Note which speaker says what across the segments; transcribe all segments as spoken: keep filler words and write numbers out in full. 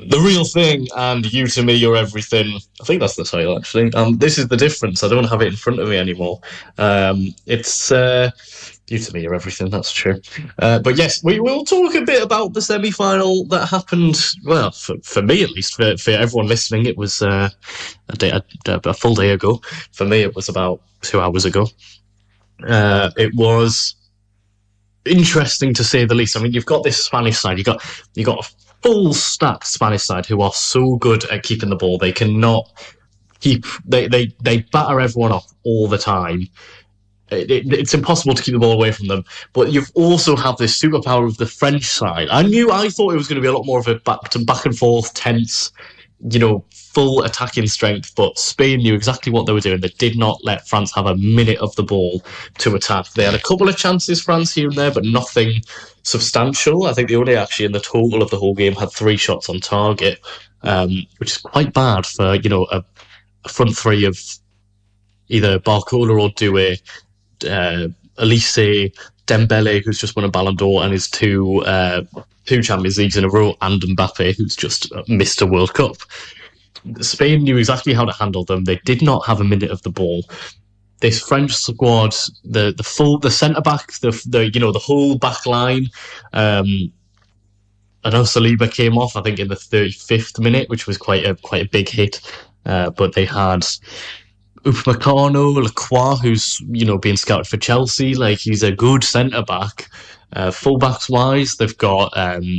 Speaker 1: The real thing, and you to me, you're everything. I think that's the title, actually. Um, this is the difference. I don't have it in front of me anymore. Um, it's uh, you to me, you're everything. That's true. Uh, but yes, we will talk a bit about the semi-final that happened. Well, for, for me at least, for, for everyone listening, it was uh, a, day, a, a full day ago. For me, it was about two hours ago. Uh, it was interesting to say the least. I mean, you've got this Spanish side. You got you got a full stacked Spanish side who are so good at keeping the ball. They cannot keep. They they they batter everyone off all the time. It, it, it's impossible to keep the ball away from them. But you've also have this superpower of the French side. I knew I thought it was going to be a lot more of a back to back and forth, tense, you know, full attacking strength, but Spain knew exactly what they were doing. They did not let France have a minute of the ball to attack. They had a couple of chances, France, here and there, but nothing substantial. I think they only actually, in the total of the whole game, had three shots on target, um, which is quite bad for, you know, a, a front three of either Barcola or Doué, uh, Elise, Dembele, who's just won a Ballon d'Or, and his two uh, two Champions Leagues in a row, and Mbappe, who's just missed a World Cup. Spain knew exactly how to handle them. They did not have a minute of the ball. This French squad, the the full the centre back, the the you know the whole back line. Um, I know Saliba came off, I think, in the thirty-fifth minute, which was quite a quite a big hit. Uh, but they had Upamecano, Lacroix, who's you know being scouted for Chelsea. Like he's a good centre back. Uh, fullbacks wise, they've got um,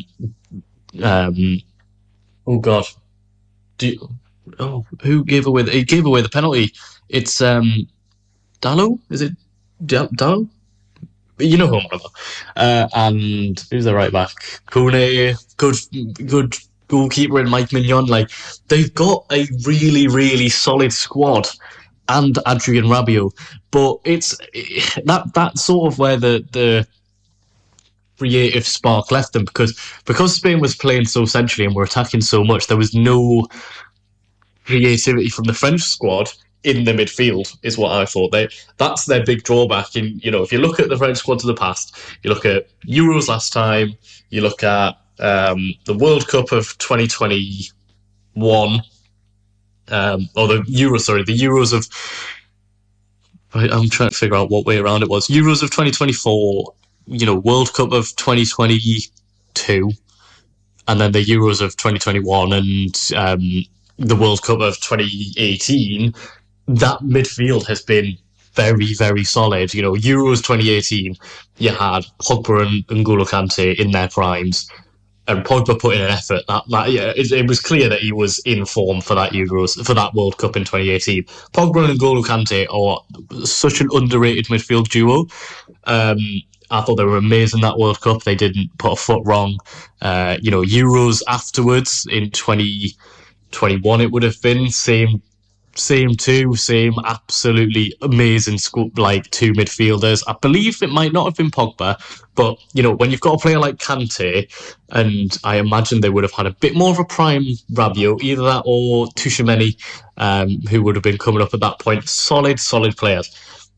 Speaker 1: um, oh god, do you, oh who gave away the, he gave away the penalty? It's um, Dallo, is it Dallo? You know who I'm about. Uh, and who's the right back? Kone, good, good goalkeeper in Mike Mignon. Like they've got a really, really solid squad, and Adrian Rabiot. But it's that that's sort of where the the creative spark left them because because Spain was playing so centrally and were attacking so much, there was no creativity from the French squad in the midfield is what I thought. They that's their big drawback. In you know, if you look at the French squads of the past, you look at Euros last time, you look at um, the World Cup of twenty twenty-one, um, or the Euros, sorry, the Euros of. I'm trying to figure out what way around it was. Euros of twenty twenty-four, you know, World Cup of twenty twenty-two, and then the Euros of twenty twenty-one and um, the World Cup of twenty eighteen. That midfield has been very, very solid. You know, Euros twenty eighteen, you had Pogba and N'Golo Kante in their primes, and Pogba put in an effort. That, that yeah, it, it was clear that he was in form for that Euros, for that World Cup in twenty eighteen. Pogba and N'Golo Kante are such an underrated midfield duo. Um, I thought they were amazing that World Cup. They didn't put a foot wrong. Uh, you know, Euros afterwards in twenty twenty-one, it would have been same. Same two, same absolutely amazing scoop, like two midfielders. I believe it might not have been Pogba, but you know, when you've got a player like Kante, and I imagine they would have had a bit more of a prime Rabiot, either that or Tchouaméni, um, who would have been coming up at that point. Solid, solid players.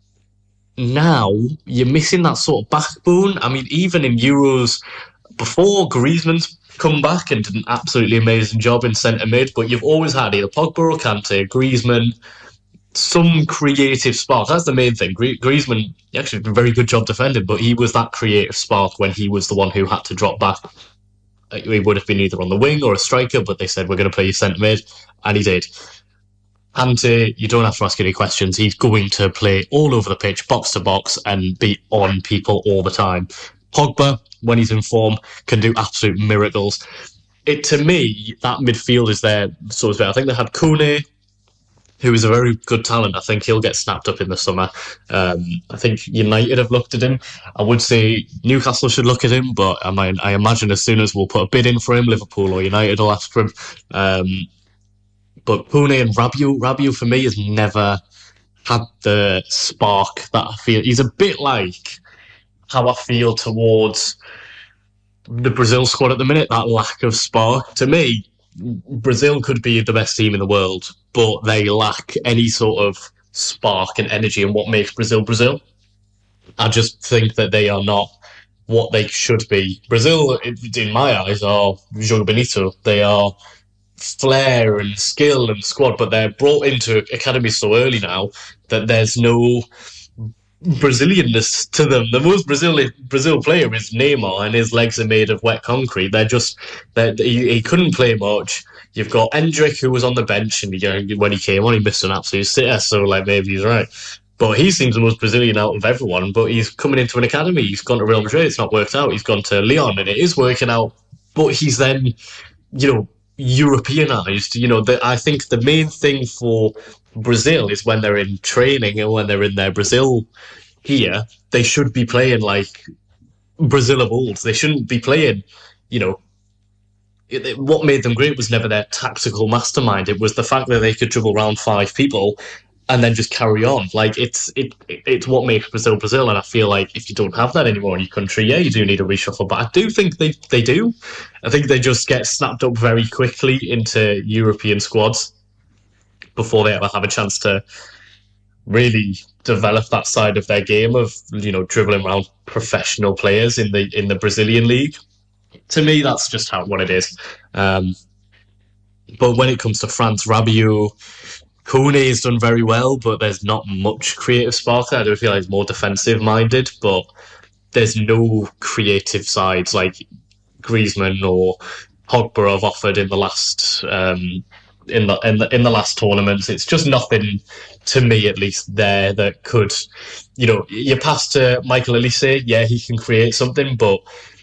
Speaker 1: Now, you're missing that sort of backbone. I mean, even in Euros, before Griezmann's come back and did an absolutely amazing job in centre mid, but you've always had either Pogba or Kante, Griezmann, some creative spark. That's the main thing. Griezmann actually did a very good job defending, but he was that creative spark when he was the one who had to drop back. He would have been either on the wing or a striker, but they said, we're going to play you centre mid, and he did. Kante, you don't have to ask any questions. He's going to play all over the pitch, box to box, and be on people all the time. Pogba, when he's in form, can do absolute miracles. It to me, that midfield is there. So I think they had Kone, who is a very good talent. I think he'll get snapped up in the summer. Um, I think United have looked at him. I would say Newcastle should look at him, but I, might, I imagine as soon as we'll put a bid in for him, Liverpool or United will ask for him. Um, but Kone and Rabiot, Rabiot for me has never had the spark that I feel. He's a bit like how I feel towards the Brazil squad at the minute, that lack of spark. To me, Brazil could be the best team in the world, but they lack any sort of spark and energy in what makes Brazil Brazil. I just think that they are not what they should be. Brazil, in my eyes, are João Benito. They are flair and skill and squad, but they're brought into academies so early now that there's no Brazilianness to them. The most Brazil Brazil player is Neymar, and his legs are made of wet concrete. They're just they're, he, he couldn't play much. You've got Endrick, who was on the bench, and you know, when he came on, he missed an absolute sitter. So like maybe he's right, but he seems the most Brazilian out of everyone. But he's coming into an academy. He's gone to Real Madrid. It's not worked out. He's gone to Lyon, and it is working out. But he's then, you know, Europeanized. You know, the, I think the main thing for Brazil is when they're in training and when they're in their Brazil here, they should be playing like Brazil of old. They shouldn't be playing, you know, it, it- what made them great was never their tactical mastermind. It was the fact that they could dribble around five people and then just carry on. Like it's it, it it's what makes Brazil Brazil. And I feel like if you don't have that anymore in your country, yeah, you do need a reshuffle. But I do think they they do. I think they just get snapped up very quickly into European squads before they ever have a chance to really develop that side of their game of you know dribbling around professional players in the in the Brazilian league. To me, that's just how what it is. Um, but when it comes to France, Rabiot, Kone has done very well, but there's not much creative spark. I do feel like he's more defensive minded, but there's no creative sides like Griezmann or Pogba have offered in the last um, in the in the in the last tournaments. It's just nothing to me, at least, there that could, you know, you pass to Michael Elise. Yeah, he can create something, but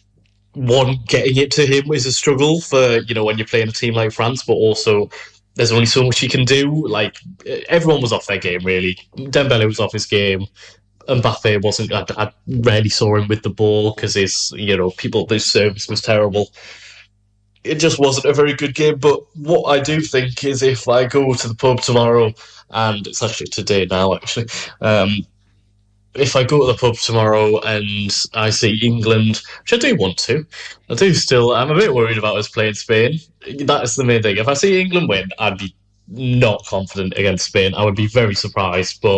Speaker 1: one, getting it to him is a struggle for you know when you're playing a team like France, but also there's only so much you can do. Like everyone was off their game, really. Dembele was off his game. Mbappe wasn't. I, I rarely saw him with the ball because his, you know, people. His service was terrible. It just wasn't a very good game. But what I do think is, if I go to the pub tomorrow, and it's actually today now, actually, um, if I go to the pub tomorrow and I see England, which I do want to, I do still. I'm a bit worried about us playing Spain. That is the main thing. If I see England win, I'd be not confident against Spain. I would be very surprised, but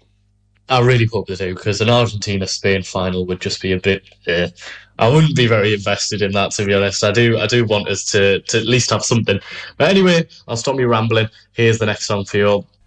Speaker 1: I really hope they do because an Argentina Spain final would just be a bit. Uh, I wouldn't be very invested in that, to be honest. I do, I do want us to to at least have something. But anyway, I'll stop me rambling. Here's the next song for you all.